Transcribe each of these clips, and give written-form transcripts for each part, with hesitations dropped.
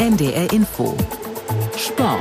NDR Info Sport.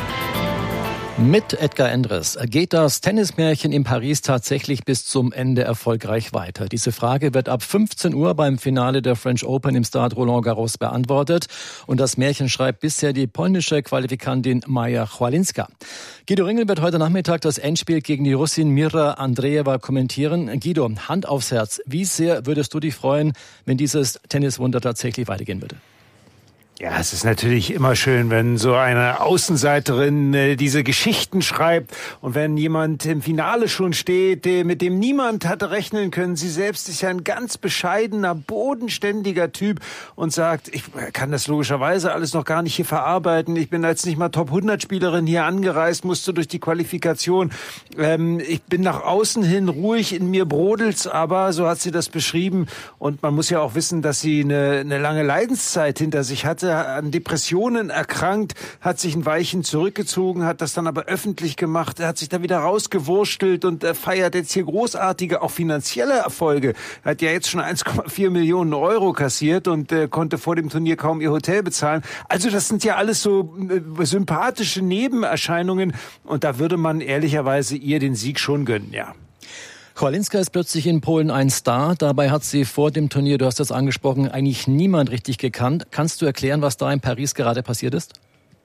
Mit Edgar Endres. Geht das Tennismärchen in Paris tatsächlich bis zum Ende erfolgreich weiter? Diese Frage wird ab 15 Uhr beim Finale der French Open im Stade Roland Garros beantwortet. Und das Märchen schreibt bisher die polnische Qualifikantin Maja Chwalinska. Guido Ringel wird heute Nachmittag das Endspiel gegen die Russin Mira Andreeva kommentieren. Guido, Hand aufs Herz. Wie sehr würdest du dich freuen, wenn dieses Tenniswunder tatsächlich weitergehen würde? Ja, es ist natürlich immer schön, wenn so eine Außenseiterin diese Geschichten schreibt und wenn jemand im Finale schon steht, mit dem niemand hatte rechnen können. Sie selbst ist ja ein ganz bescheidener, bodenständiger Typ und sagt, ich kann das logischerweise alles noch gar nicht hier verarbeiten. Ich bin als nicht mal Top-100-Spielerin hier angereist, musste durch die Qualifikation. Ich bin nach außen hin ruhig, in mir brodelt's, aber so hat sie das beschrieben. Und man muss ja auch wissen, dass sie eine lange Leidenszeit hinter sich hatte, an Depressionen erkrankt, hat sich ein Weilchen zurückgezogen, hat das dann aber öffentlich gemacht, hat sich da wieder rausgewurstelt und feiert jetzt hier großartige, auch finanzielle Erfolge. Er hat ja jetzt schon 1,4 Millionen Euro kassiert und konnte vor dem Turnier kaum ihr Hotel bezahlen. Also das sind ja alles so sympathische Nebenerscheinungen und da würde man ehrlicherweise ihr den Sieg schon gönnen, ja. Chwalinska ist plötzlich in Polen ein Star. Dabei hat sie vor dem Turnier, du hast das angesprochen, eigentlich niemand richtig gekannt. Kannst du erklären, was da in Paris gerade passiert ist?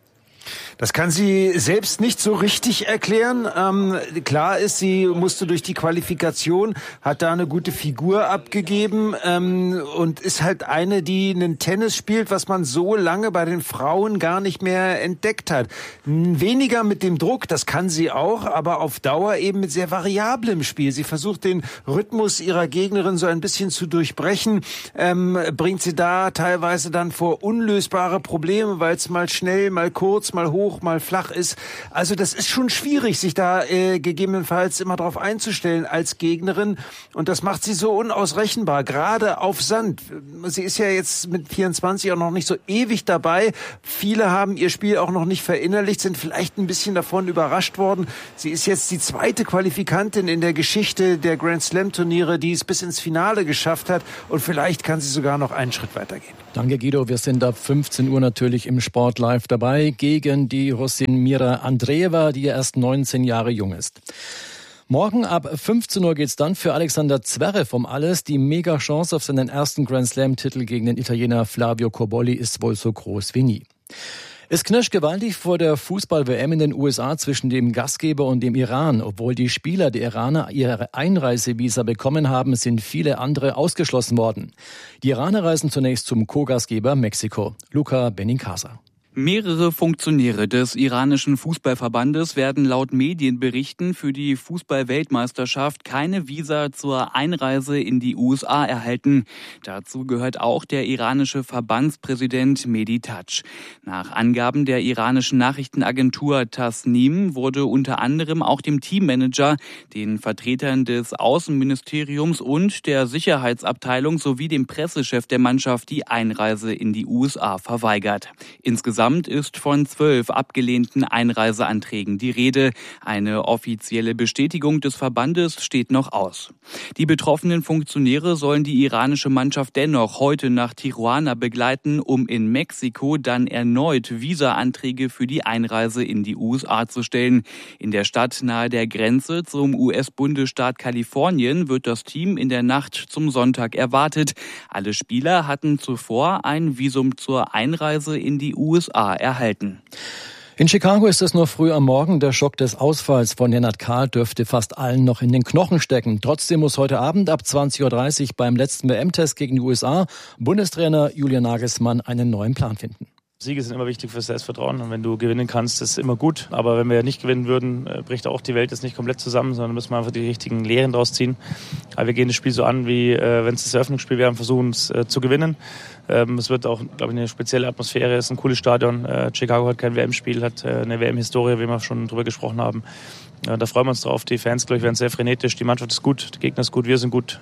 Das kann sie selbst nicht so richtig erklären. Klar ist, sie musste durch die Qualifikation, hat da eine gute Figur abgegeben und ist halt eine, die einen Tennis spielt, was man so lange bei den Frauen gar nicht mehr entdeckt hat. Weniger mit dem Druck, das kann sie auch, aber auf Dauer eben mit sehr variablem Spiel. Sie versucht den Rhythmus ihrer Gegnerin so ein bisschen zu durchbrechen, bringt sie da teilweise dann vor unlösbare Probleme, weil es mal schnell, mal kurz, mal hoch, mal flach ist. Also das ist schon schwierig, sich da gegebenenfalls immer drauf einzustellen als Gegnerin. Und das macht sie so unausrechenbar, gerade auf Sand. Sie ist ja jetzt mit 24 auch noch nicht so ewig dabei. Viele haben ihr Spiel auch noch nicht verinnerlicht, sind vielleicht ein bisschen davon überrascht worden. Sie ist jetzt die zweite Qualifikantin in der Geschichte der Grand Slam Turniere, die es bis ins Finale geschafft hat. Und vielleicht kann sie sogar noch einen Schritt weitergehen. Danke, Guido. Wir sind ab 15 Uhr natürlich im Sport live dabei gegen die Russin Mira Andreeva, die ja erst 19 Jahre jung ist. Morgen ab 15 Uhr geht's dann für Alexander Zverev um alles. Die Mega-Chance auf seinen ersten Grand-Slam-Titel gegen den Italiener Flavio Cobolli ist wohl so groß wie nie. Es knirscht gewaltig vor der Fußball-WM in den USA zwischen dem Gastgeber und dem Iran. Obwohl die Spieler der Iraner ihre Einreisevisa bekommen haben, sind viele andere ausgeschlossen worden. Die Iraner reisen zunächst zum Co-Gastgeber Mexiko. Luca Benincasa. Mehrere Funktionäre des iranischen Fußballverbandes werden laut Medienberichten für die Fußball-Weltmeisterschaft keine Visa zur Einreise in die USA erhalten. Dazu gehört auch der iranische Verbandspräsident Mehdi Tach. Nach Angaben der iranischen Nachrichtenagentur Tasnim wurde unter anderem auch dem Teammanager, den Vertretern des Außenministeriums und der Sicherheitsabteilung sowie dem Pressechef der Mannschaft die Einreise in die USA verweigert. Insgesamt ist von 12 abgelehnten Einreiseanträgen die Rede. Eine offizielle Bestätigung des Verbandes steht noch aus. Die betroffenen Funktionäre sollen die iranische Mannschaft dennoch heute nach Tijuana begleiten, um in Mexiko dann erneut Visa-Anträge für die Einreise in die USA zu stellen. In der Stadt nahe der Grenze zum US-Bundesstaat Kalifornien wird das Team in der Nacht zum Sonntag erwartet. Alle Spieler hatten zuvor ein Visum zur Einreise in die USA erhalten. In Chicago ist es noch früh am Morgen. Der Schock des Ausfalls von Lennart Kahl dürfte fast allen noch in den Knochen stecken. Trotzdem muss heute Abend ab 20.30 Uhr beim letzten WM-Test gegen die USA Bundestrainer Julian Nagelsmann einen neuen Plan finden. Siege sind immer wichtig für Selbstvertrauen und wenn du gewinnen kannst, ist immer gut. Aber wenn wir nicht gewinnen würden, bricht auch die Welt jetzt nicht komplett zusammen, sondern müssen wir einfach die richtigen Lehren daraus ziehen. Aber wir gehen das Spiel so an, wie wenn es das Eröffnungsspiel wäre und versuchen es zu gewinnen. Es wird auch, glaube ich, eine spezielle Atmosphäre. Es ist ein cooles Stadion. Chicago hat kein WM-Spiel, hat eine WM-Historie, wie wir schon drüber gesprochen haben. Da freuen wir uns drauf. Die Fans, glaube ich, werden sehr frenetisch. Die Mannschaft ist gut, der Gegner ist gut, wir sind gut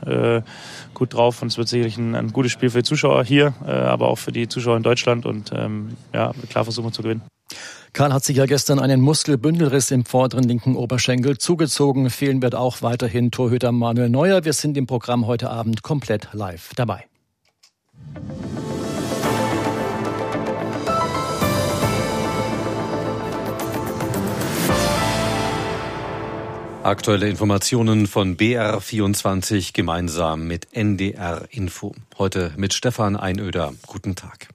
drauf. Und es wird sicherlich ein gutes Spiel für die Zuschauer hier, aber auch für die Zuschauer in Deutschland. Und klar versuchen wir zu gewinnen. Karl hat sich ja gestern einen Muskelbündelriss im vorderen linken Oberschenkel zugezogen. Fehlen wird auch weiterhin Torhüter Manuel Neuer. Wir sind im Programm heute Abend komplett live dabei. Aktuelle Informationen von BR24 gemeinsam mit NDR Info. Heute mit Stefan Einöder. Guten Tag.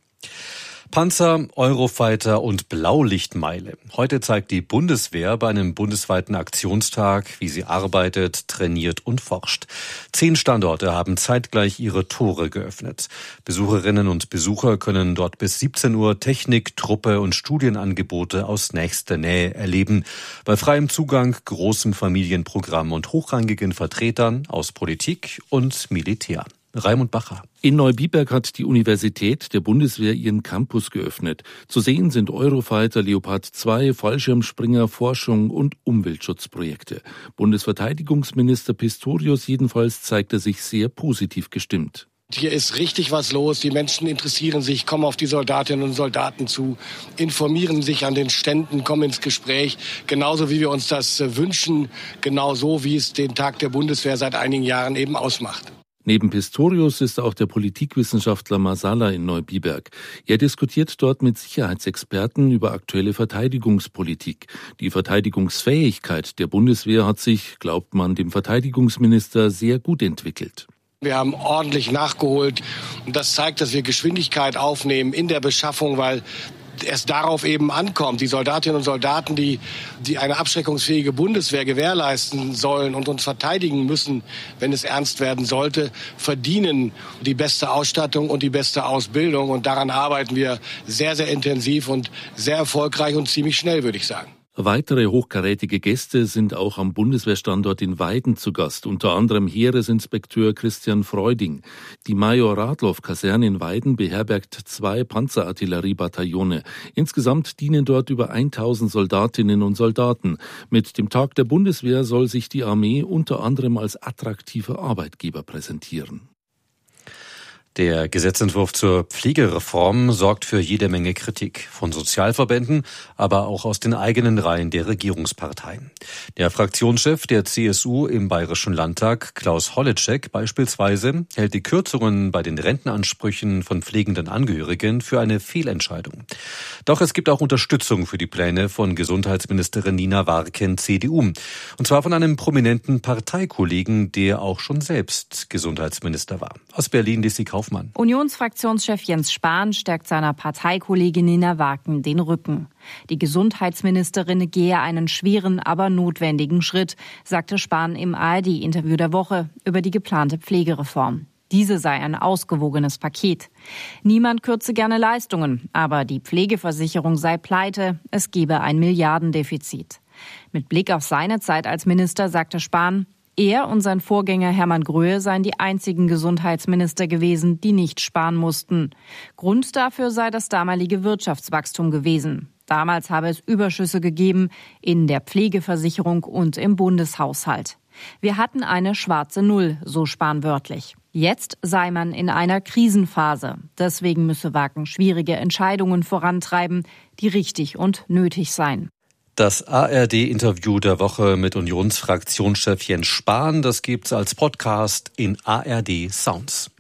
Panzer, Eurofighter und Blaulichtmeile. Heute zeigt die Bundeswehr bei einem bundesweiten Aktionstag, wie sie arbeitet, trainiert und forscht. 10 Standorte haben zeitgleich ihre Tore geöffnet. Besucherinnen und Besucher können dort bis 17 Uhr Technik, Truppe und Studienangebote aus nächster Nähe erleben. Bei freiem Zugang, großem Familienprogramm und hochrangigen Vertretern aus Politik und Militär. Raimund Bacher. In Neubiberg hat die Universität der Bundeswehr ihren Campus geöffnet. Zu sehen sind Eurofighter, Leopard 2, Fallschirmspringer, Forschung und Umweltschutzprojekte. Bundesverteidigungsminister Pistorius jedenfalls zeigte sich sehr positiv gestimmt. Hier ist richtig was los. Die Menschen interessieren sich, kommen auf die Soldatinnen und Soldaten zu, informieren sich an den Ständen, kommen ins Gespräch. Genauso wie wir uns das wünschen, genauso wie es den Tag der Bundeswehr seit einigen Jahren eben ausmacht. Neben Pistorius ist auch der Politikwissenschaftler Masala in Neubiberg. Er diskutiert dort mit Sicherheitsexperten über aktuelle Verteidigungspolitik. Die Verteidigungsfähigkeit der Bundeswehr hat sich, glaubt man dem Verteidigungsminister, sehr gut entwickelt. Wir haben ordentlich nachgeholt und das zeigt, dass wir Geschwindigkeit aufnehmen in der Beschaffung, weil es darauf eben ankommt. Die Soldatinnen und Soldaten, die eine abschreckungsfähige Bundeswehr gewährleisten sollen und uns verteidigen müssen, wenn es ernst werden sollte, verdienen die beste Ausstattung und die beste Ausbildung. Und daran arbeiten wir sehr, sehr intensiv und sehr erfolgreich und ziemlich schnell, würde ich sagen. Weitere hochkarätige Gäste sind auch am Bundeswehrstandort in Weiden zu Gast, unter anderem Heeresinspekteur Christian Freuding. Die Major-Radloff-Kaserne in Weiden beherbergt 2 Panzerartilleriebataillone. Insgesamt dienen dort über 1000 Soldatinnen und Soldaten. Mit dem Tag der Bundeswehr soll sich die Armee unter anderem als attraktiver Arbeitgeber präsentieren. Der Gesetzentwurf zur Pflegereform sorgt für jede Menge Kritik von Sozialverbänden, aber auch aus den eigenen Reihen der Regierungsparteien. Der Fraktionschef der CSU im Bayerischen Landtag, Klaus Holleczek beispielsweise, hält die Kürzungen bei den Rentenansprüchen von pflegenden Angehörigen für eine Fehlentscheidung. Doch es gibt auch Unterstützung für die Pläne von Gesundheitsministerin Nina Warken, CDU. Und zwar von einem prominenten Parteikollegen, der auch schon selbst Gesundheitsminister war. Aus Berlin, Lissi Kaufmann. Unionsfraktionschef Jens Spahn stärkt seiner Parteikollegin Nina Warken den Rücken. Die Gesundheitsministerin gehe einen schweren, aber notwendigen Schritt, sagte Spahn im ARD-Interview der Woche über die geplante Pflegereform. Diese sei ein ausgewogenes Paket. Niemand kürze gerne Leistungen, aber die Pflegeversicherung sei pleite, es gebe ein Milliardendefizit. Mit Blick auf seine Zeit als Minister sagte Spahn, er und sein Vorgänger Hermann Gröhe seien die einzigen Gesundheitsminister gewesen, die nicht sparen mussten. Grund dafür sei das damalige Wirtschaftswachstum gewesen. Damals habe es Überschüsse gegeben in der Pflegeversicherung und im Bundeshaushalt. Wir hatten eine schwarze Null, so Spahn wörtlich. Jetzt sei man in einer Krisenphase. Deswegen müsse Warken schwierige Entscheidungen vorantreiben, die richtig und nötig seien. Das ARD-Interview der Woche mit Unionsfraktionschef Jens Spahn, das gibt's als Podcast in ARD Sounds.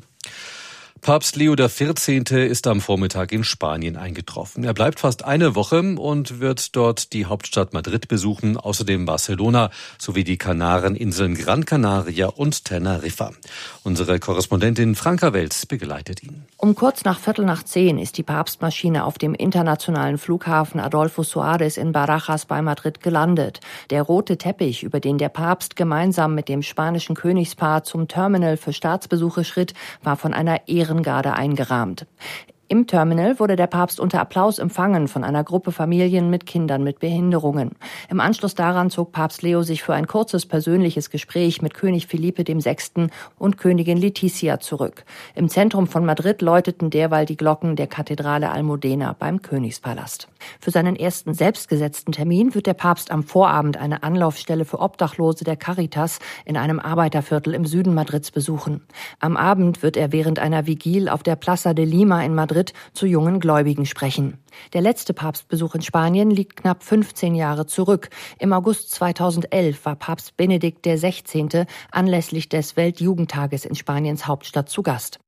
Papst Leo XIV. Ist am Vormittag in Spanien eingetroffen. Er bleibt fast eine Woche und wird dort die Hauptstadt Madrid besuchen, außerdem Barcelona sowie die Kanareninseln Gran Canaria und Teneriffa. Unsere Korrespondentin Franka Welz begleitet ihn. Um kurz nach 9:15 ist die Papstmaschine auf dem internationalen Flughafen Adolfo Suárez in Barajas bei Madrid gelandet. Der rote Teppich, über den der Papst gemeinsam mit dem spanischen Königspaar zum Terminal für Staatsbesuche schritt, war von einer Ehrengarde eingerahmt. Im Terminal wurde der Papst unter Applaus empfangen von einer Gruppe Familien mit Kindern mit Behinderungen. Im Anschluss daran zog Papst Leo sich für ein kurzes persönliches Gespräch mit König Felipe VI. Und Königin Letizia zurück. Im Zentrum von Madrid läuteten derweil die Glocken der Kathedrale Almudena beim Königspalast. Für seinen ersten selbstgesetzten Termin wird der Papst am Vorabend eine Anlaufstelle für Obdachlose der Caritas in einem Arbeiterviertel im Süden Madrids besuchen. Am Abend wird er während einer Vigil auf der Plaza de Lima in Madrid zu jungen Gläubigen sprechen. Der letzte Papstbesuch in Spanien liegt knapp 15 Jahre zurück. Im August 2011 war Papst Benedikt XVI. Anlässlich des Weltjugendtages in Spaniens Hauptstadt zu Gast.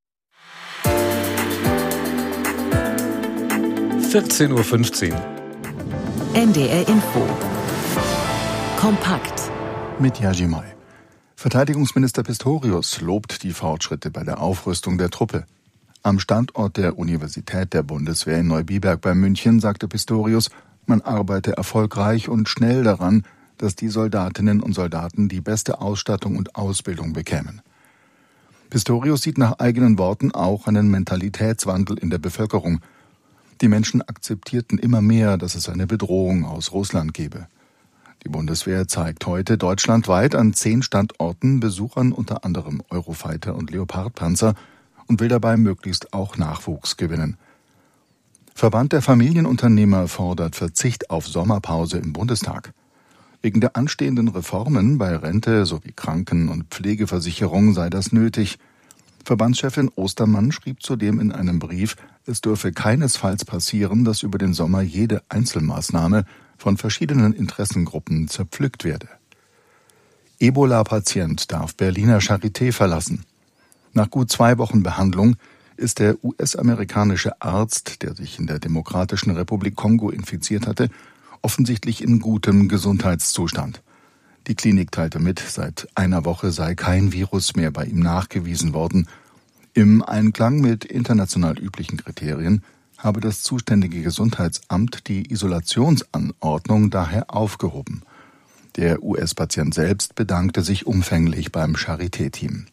14:15 Uhr. NDR Info. Kompakt. mit Yajimai. Verteidigungsminister Pistorius lobt die Fortschritte bei der Aufrüstung der Truppe. Am Standort der Universität der Bundeswehr in Neubiberg bei München sagte Pistorius, man arbeite erfolgreich und schnell daran, dass die Soldatinnen und Soldaten die beste Ausstattung und Ausbildung bekämen. Pistorius sieht nach eigenen Worten auch einen Mentalitätswandel in der Bevölkerung. Die Menschen akzeptierten immer mehr, dass es eine Bedrohung aus Russland gebe. Die Bundeswehr zeigt heute deutschlandweit an 10 Standorten Besuchern unter anderem Eurofighter und Leopardpanzer und will dabei möglichst auch Nachwuchs gewinnen. Verband der Familienunternehmer fordert Verzicht auf Sommerpause im Bundestag. Wegen der anstehenden Reformen bei Rente sowie Kranken- und Pflegeversicherung sei das nötig. Verbandschefin Ostermann schrieb zudem in einem Brief, es dürfe keinesfalls passieren, dass über den Sommer jede Einzelmaßnahme von verschiedenen Interessengruppen zerpflückt werde. Ebola-Patient darf Berliner Charité verlassen. Nach gut 2 Wochen Behandlung ist der US-amerikanische Arzt, der sich in der Demokratischen Republik Kongo infiziert hatte, offensichtlich in gutem Gesundheitszustand. Die Klinik teilte mit, seit einer Woche sei kein Virus mehr bei ihm nachgewiesen worden. Im Einklang mit international üblichen Kriterien habe das zuständige Gesundheitsamt die Isolationsanordnung daher aufgehoben. Der US-Patient selbst bedankte sich umfänglich beim Charité-Team.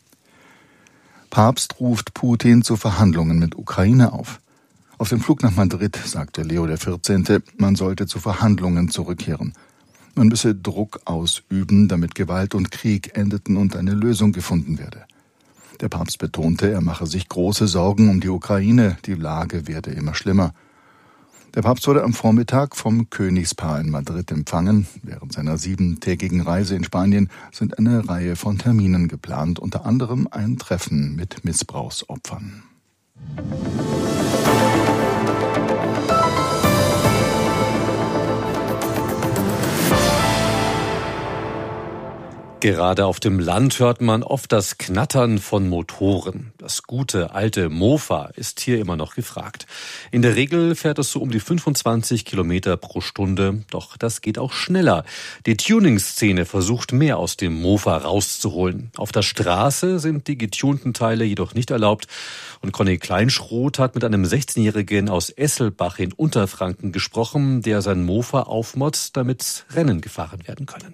Papst ruft Putin zu Verhandlungen mit Ukraine auf. Auf dem Flug nach Madrid sagte Leo XIV., man sollte zu Verhandlungen zurückkehren. Man müsse Druck ausüben, damit Gewalt und Krieg endeten und eine Lösung gefunden werde. Der Papst betonte, er mache sich große Sorgen um die Ukraine, die Lage werde immer schlimmer. Der Papst wurde am Vormittag vom Königspaar in Madrid empfangen. Während seiner 7-tägigen Reise in Spanien sind eine Reihe von Terminen geplant, unter anderem ein Treffen mit Missbrauchsopfern. Gerade auf dem Land hört man oft das Knattern von Motoren. Das gute alte Mofa ist hier immer noch gefragt. In der Regel fährt es so um die 25 Kilometer pro Stunde, doch das geht auch schneller. Die Tuning-Szene versucht mehr aus dem Mofa rauszuholen. Auf der Straße sind die getunten Teile jedoch nicht erlaubt. Und Conny Kleinschroth hat mit einem 16-Jährigen aus Esselbach in Unterfranken gesprochen, der sein Mofa aufmotzt, damit Rennen gefahren werden können.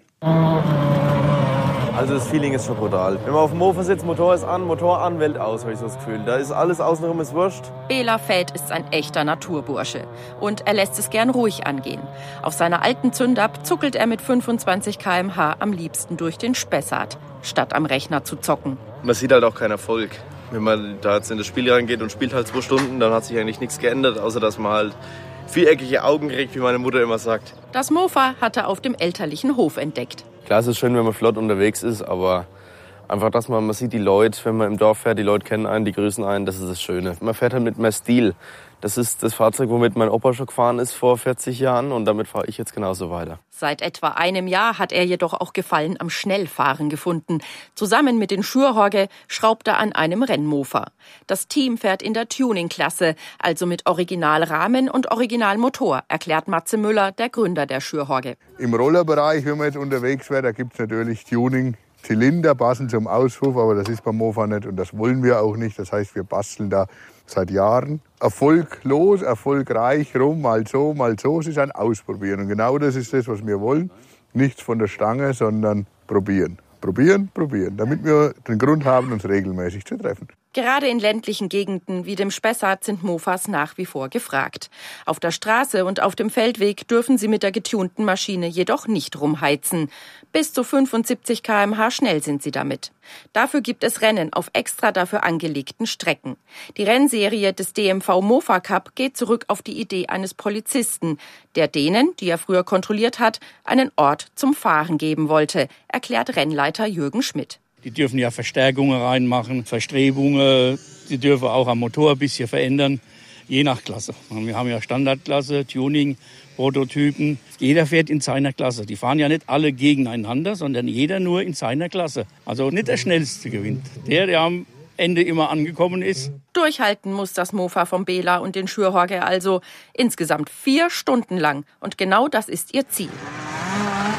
Also das Feeling ist schon brutal. Wenn man auf dem Mofa sitzt, Motor an, Welt aus, habe ich so das Gefühl. Da ist alles außenrum ist wurscht. Bela Feld ist ein echter Naturbursche und er lässt es gern ruhig angehen. Auf seiner alten Zündab zuckelt er mit 25 km/h am liebsten durch den Spessart, statt am Rechner zu zocken. Man sieht halt auch keinen Erfolg. Wenn man da jetzt in das Spiel reingeht und spielt halt 2 Stunden, dann hat sich eigentlich nichts geändert, außer dass man halt viereckige Augen kriegt, wie meine Mutter immer sagt. Das Mofa hat er auf dem elterlichen Hof entdeckt. Klar, es ist schön, wenn man flott unterwegs ist, aber einfach, dass man sieht die Leute, wenn man im Dorf fährt, die Leute kennen einen, die grüßen einen, das ist das Schöne. Man fährt halt mit mehr Stil. Das ist das Fahrzeug, womit mein Opa schon gefahren ist vor 40 Jahren und damit fahre ich jetzt genauso weiter. Seit etwa einem Jahr hat er jedoch auch Gefallen am Schnellfahren gefunden. Zusammen mit den Schürhorge schraubt er an einem Rennmofa. Das Team fährt in der Tuning-Klasse, also mit Originalrahmen und Originalmotor, erklärt Matze Müller, der Gründer der Schürhorge. Im Rollerbereich, wenn man jetzt unterwegs wäre, da gibt es natürlich Tuning. Zylinder passen zum Auspuff, aber das ist beim Mofa nicht und das wollen wir auch nicht. Das heißt, wir basteln da seit Jahren erfolglos, erfolgreich rum, mal so, mal so. Es ist ein Ausprobieren und genau das ist das, was wir wollen. Nichts von der Stange, sondern probieren. Probieren, probieren, damit wir den Grund haben, uns regelmäßig zu treffen. Gerade in ländlichen Gegenden wie dem Spessart sind Mofas nach wie vor gefragt. Auf der Straße und auf dem Feldweg dürfen sie mit der getunten Maschine jedoch nicht rumheizen. Bis zu 75 km/h schnell sind sie damit. Dafür gibt es Rennen auf extra dafür angelegten Strecken. Die Rennserie des DMV Mofa Cup geht zurück auf die Idee eines Polizisten, der denen, die er früher kontrolliert hat, einen Ort zum Fahren geben wollte, erklärt Rennleiter Jürgen Schmidt. Die dürfen ja Verstärkungen reinmachen, Verstrebungen, die dürfen auch am Motor ein bisschen verändern, je nach Klasse. Wir haben ja Standardklasse, Tuning, Prototypen. Jeder fährt in seiner Klasse. Die fahren ja nicht alle gegeneinander, sondern jeder nur in seiner Klasse. Also nicht der Schnellste gewinnt. Der am Ende immer angekommen ist. Durchhalten muss das Mofa vom Bela und den Schürhorge also insgesamt 4 Stunden lang. Und genau das ist ihr Ziel.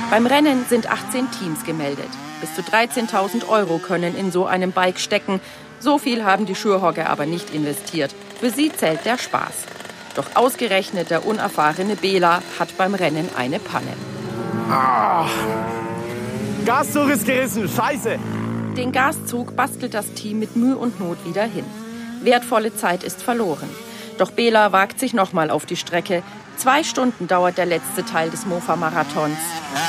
Beim Rennen sind 18 Teams gemeldet. Bis zu 13.000 € können in so einem Bike stecken. So viel haben die Schürhogger aber nicht investiert. Für sie zählt der Spaß. Doch ausgerechnet der unerfahrene Bela hat beim Rennen eine Panne. Gaszug ist gerissen, scheiße! Den Gaszug bastelt das Team mit Mühe und Not wieder hin. Wertvolle Zeit ist verloren. Doch Bela wagt sich nochmal auf die Strecke. 2 Stunden dauert der letzte Teil des Mofa-Marathons.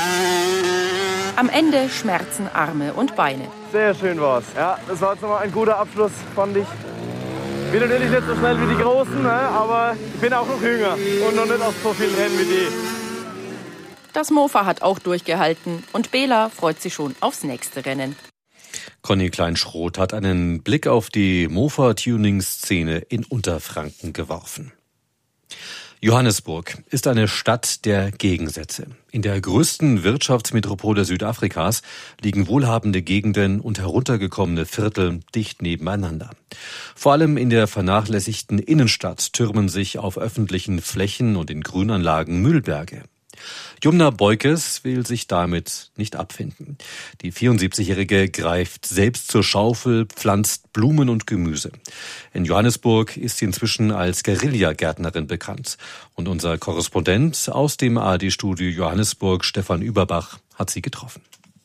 Am Ende schmerzen Arme und Beine. Sehr schön war's. Ja, das war jetzt nochmal ein guter Abschluss, fand ich. Bin natürlich nicht so schnell wie die Großen, aber ich bin auch noch jünger und noch nicht auf so vielen Rennen wie die. Das Mofa hat auch durchgehalten und Bela freut sich schon aufs nächste Rennen. Conny Kleinschroth hat einen Blick auf die Mofa-Tuning-Szene in Unterfranken geworfen. Johannesburg ist eine Stadt der Gegensätze. In der größten Wirtschaftsmetropole Südafrikas liegen wohlhabende Gegenden und heruntergekommene Viertel dicht nebeneinander. Vor allem in der vernachlässigten Innenstadt türmen sich auf öffentlichen Flächen und in Grünanlagen Müllberge. Jumna Beukes will sich damit nicht abfinden. Die 74-Jährige greift selbst zur Schaufel, pflanzt Blumen und Gemüse. In Johannesburg ist sie inzwischen als Guerillagärtnerin bekannt. Und unser Korrespondent aus dem ARD-Studio Johannesburg, Stefan Überbach, hat sie getroffen.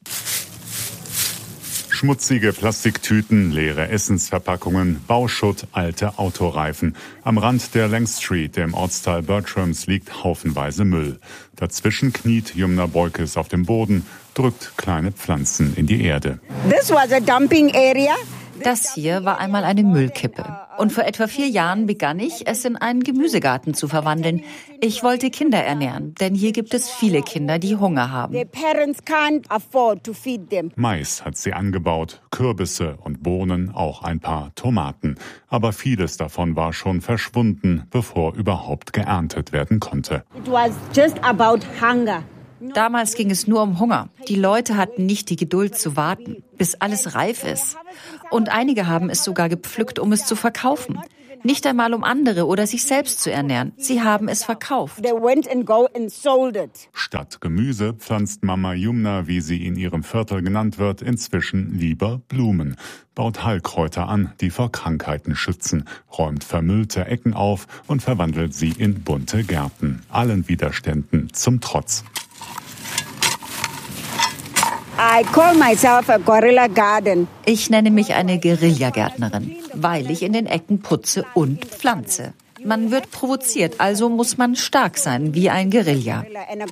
Schmutzige Plastiktüten, leere Essensverpackungen, Bauschutt, alte Autoreifen. Am Rand der Lang Street im Ortsteil Bertrams liegt haufenweise Müll. Dazwischen kniet Jumna Beukes auf dem Boden, drückt kleine Pflanzen in die Erde. This was a dumping area. Das hier war einmal eine Müllkippe. Und vor etwa 4 Jahren begann ich, es in einen Gemüsegarten zu verwandeln. Ich wollte Kinder ernähren, denn hier gibt es viele Kinder, die Hunger haben. Mais hat sie angebaut, Kürbisse und Bohnen, auch ein paar Tomaten. Aber vieles davon war schon verschwunden, bevor überhaupt geerntet werden konnte. It was just about hunger. Damals ging es nur um Hunger. Die Leute hatten nicht die Geduld zu warten, bis alles reif ist. Und einige haben es sogar gepflückt, um es zu verkaufen. Nicht einmal um andere oder sich selbst zu ernähren. Sie haben es verkauft. Statt Gemüse pflanzt Mama Jumna, wie sie in ihrem Viertel genannt wird, inzwischen lieber Blumen. Baut Heilkräuter an, die vor Krankheiten schützen, räumt vermüllte Ecken auf und verwandelt sie in bunte Gärten. Allen Widerständen zum Trotz. I call myself a Guerilla Garden. Ich nenne mich eine Guerillagärtnerin, weil ich in den Ecken putze und pflanze. Man wird provoziert, also muss man stark sein, wie ein Guerilla.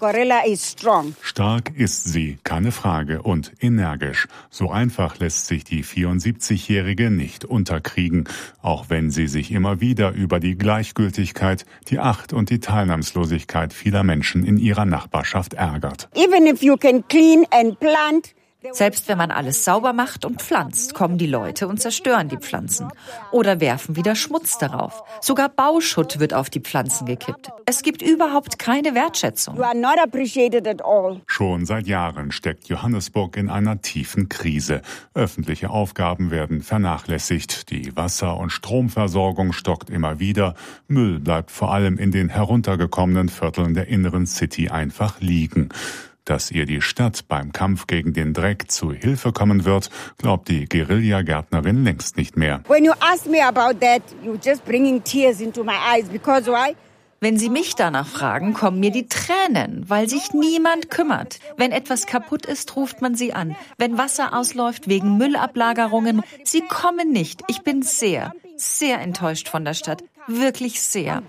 Stark ist sie, keine Frage, und energisch. So einfach lässt sich die 74-Jährige nicht unterkriegen, auch wenn sie sich immer wieder über die Gleichgültigkeit, die Acht und die Teilnahmslosigkeit vieler Menschen in ihrer Nachbarschaft ärgert. Even if you can clean and plant. Selbst wenn man alles sauber macht und pflanzt, kommen die Leute und zerstören die Pflanzen oder werfen wieder Schmutz darauf. Sogar Bauschutt wird auf die Pflanzen gekippt. Es gibt überhaupt keine Wertschätzung. You are not appreciated at all. Schon seit Jahren steckt Johannesburg in einer tiefen Krise. Öffentliche Aufgaben werden vernachlässigt. Die Wasser- und Stromversorgung stockt immer wieder. Müll bleibt vor allem in den heruntergekommenen Vierteln der inneren City einfach liegen. Dass ihr die Stadt beim Kampf gegen den Dreck zu Hilfe kommen wird, glaubt die Guerillagärtnerin längst nicht mehr. When you ask me about that, you're just bringing tears into my eyes because why? Wenn Sie mich danach fragen, kommen mir die Tränen, weil sich niemand kümmert. Wenn etwas kaputt ist, ruft man sie an. Wenn Wasser ausläuft wegen Müllablagerungen, sie kommen nicht. Ich bin sehr, sehr enttäuscht von der Stadt. Wirklich sehr.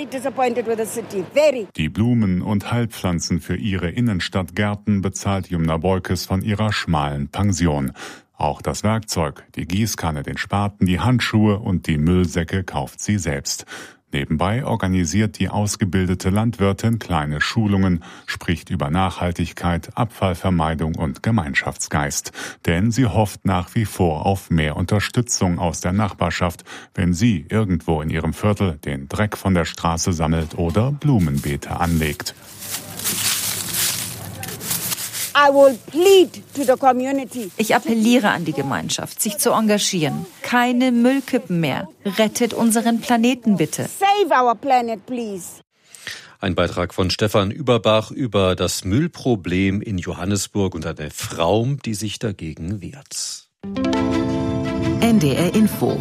Die Blumen und Heilpflanzen für ihre Innenstadtgärten bezahlt Jumna Beukes von ihrer schmalen Pension. Auch das Werkzeug, die Gießkanne, den Spaten, die Handschuhe und die Müllsäcke kauft sie selbst. Nebenbei organisiert die ausgebildete Landwirtin kleine Schulungen, spricht über Nachhaltigkeit, Abfallvermeidung und Gemeinschaftsgeist. Denn sie hofft nach wie vor auf mehr Unterstützung aus der Nachbarschaft, wenn sie irgendwo in ihrem Viertel den Dreck von der Straße sammelt oder Blumenbeete anlegt. Ich appelliere an die Gemeinschaft, sich zu engagieren. Keine Müllkippen mehr. Rettet unseren Planeten bitte. Save our planet, please. Ein Beitrag von Stefan Überbach über das Müllproblem in Johannesburg und eine Frau, die sich dagegen wehrt. NDR Info.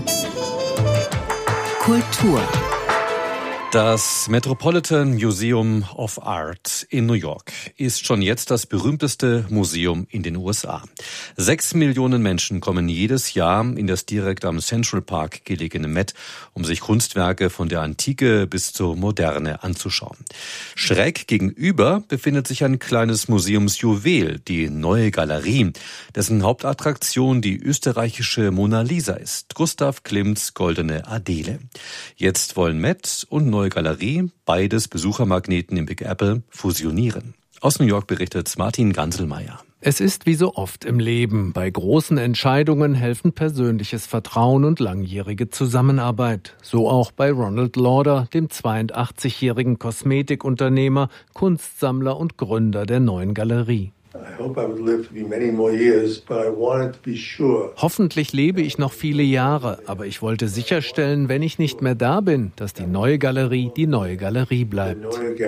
Kultur. Das Metropolitan Museum of Art in New York ist schon jetzt das berühmteste Museum in den USA. 6 Millionen Menschen kommen jedes Jahr in das direkt am Central Park gelegene Met, um sich Kunstwerke von der Antike bis zur Moderne anzuschauen. Schräg gegenüber befindet sich ein kleines Museumsjuwel, die Neue Galerie, dessen Hauptattraktion die österreichische Mona Lisa ist, Gustav Klimts Goldene Adele. Jetzt wollen Met und Neue Galerie, beides Besuchermagneten im Big Apple, fusionieren. Aus New York berichtet Martin Ganselmeier. Es ist wie so oft im Leben. Bei großen Entscheidungen helfen persönliches Vertrauen und langjährige Zusammenarbeit. So auch bei Ronald Lauder, dem 82-jährigen Kosmetikunternehmer, Kunstsammler und Gründer der Neuen Galerie. Hoffentlich lebe ich noch viele Jahre, aber ich wollte sicherstellen, wenn ich nicht mehr da bin, dass die Neue Galerie bleibt.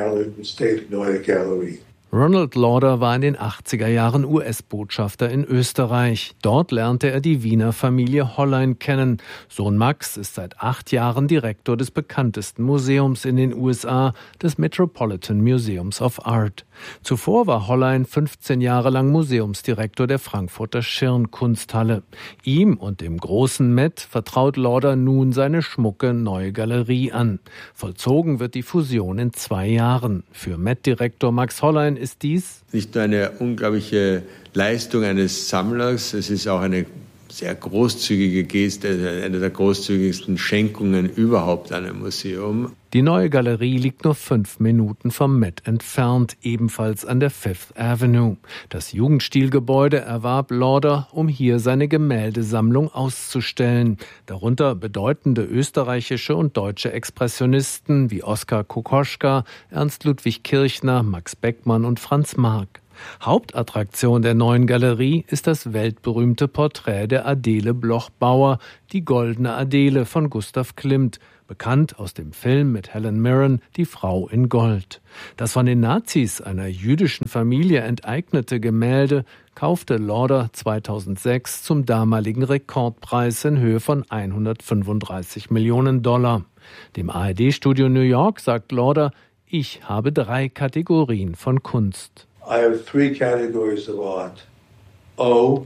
Ronald Lauder war in den 80er Jahren US-Botschafter in Österreich. Dort lernte er die Wiener Familie Hollein kennen. Sohn Max ist seit 8 Jahren Direktor des bekanntesten Museums in den USA, des Metropolitan Museums of Art. Zuvor war Hollein 15 Jahre lang Museumsdirektor der Frankfurter Schirn-Kunsthalle. Ihm und dem großen Met vertraut Lauder nun seine schmucke Neue Galerie an. Vollzogen wird die Fusion in 2 Jahren. Für Met-Direktor Max Hollein ist dies nicht nur eine unglaubliche Leistung eines Sammlers, es ist auch eine sehr großzügige Geste, eine der großzügigsten Schenkungen überhaupt an einem Museum. Die Neue Galerie liegt nur 5 Minuten vom Met entfernt, ebenfalls an der Fifth Avenue. Das Jugendstilgebäude erwarb Lauder, um hier seine Gemäldesammlung auszustellen. Darunter bedeutende österreichische und deutsche Expressionisten wie Oskar Kokoschka, Ernst Ludwig Kirchner, Max Beckmann und Franz Marc. Hauptattraktion der Neuen Galerie ist das weltberühmte Porträt der Adele Bloch-Bauer, die Goldene Adele von Gustav Klimt, bekannt aus dem Film mit Helen Mirren, Die Frau in Gold. Das von den Nazis einer jüdischen Familie enteignete Gemälde kaufte Lauder 2006 zum damaligen Rekordpreis in Höhe von $135 Millionen. Dem ARD-Studio New York sagt Lauder: Ich habe 3 Kategorien von Kunst. I have 3 categories of art. Oh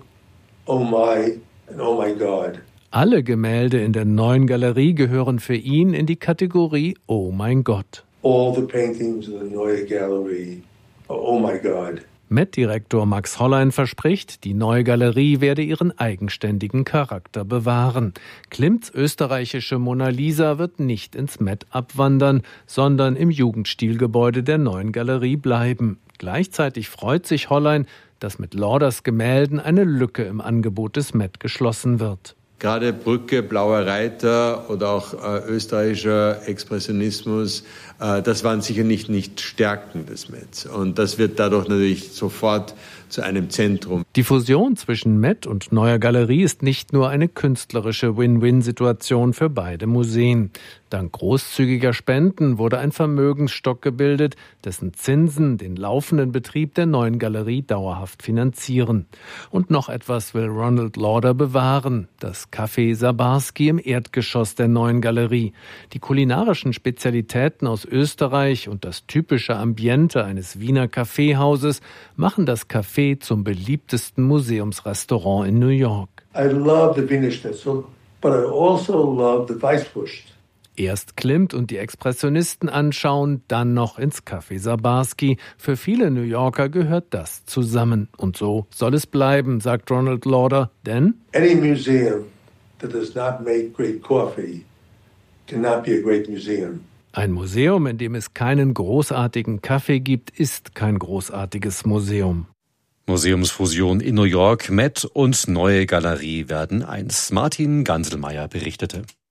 my, and oh my God. Alle Gemälde in der Neuen Galerie gehören für ihn in die Kategorie Oh mein Gott. All the paintings in the Neue Galerie are oh my God. Met-Direktor Max Hollein verspricht, die Neue Galerie werde ihren eigenständigen Charakter bewahren. Klimts österreichische Mona Lisa wird nicht ins Met abwandern, sondern im Jugendstilgebäude der Neuen Galerie bleiben. Gleichzeitig freut sich Hollein, dass mit Lauders Gemälden eine Lücke im Angebot des Met geschlossen wird. Gerade Brücke, Blauer Reiter oder auch österreichischer Expressionismus, das waren sicher nicht Stärken des Mets. Und das wird dadurch natürlich sofort zu einem Zentrum. Die Fusion zwischen Met und Neuer Galerie ist nicht nur eine künstlerische Win-Win-Situation für beide Museen. Dank großzügiger Spenden wurde ein Vermögensstock gebildet, dessen Zinsen den laufenden Betrieb der Neuen Galerie dauerhaft finanzieren. Und noch etwas will Ronald Lauder bewahren: das Café Sabarski im Erdgeschoss der Neuen Galerie. Die kulinarischen Spezialitäten aus Österreich und das typische Ambiente eines Wiener Kaffeehauses machen das Café zum beliebtesten Museumsrestaurant in New York. I love the Wiener Schnitzel, but I also love the Weißwurst. Erst Klimt und die Expressionisten anschauen, dann noch ins Café Sabarski. Für viele New Yorker gehört das zusammen. Und so soll es bleiben, sagt Ronald Lauder, denn Any museum that does not make great coffee cannot be a great museum. Ein Museum, in dem es keinen großartigen Kaffee gibt, ist kein großartiges Museum. Museumsfusion in New York, Met und Neue Galerie werden eins. Martin Ganselmeier berichtete.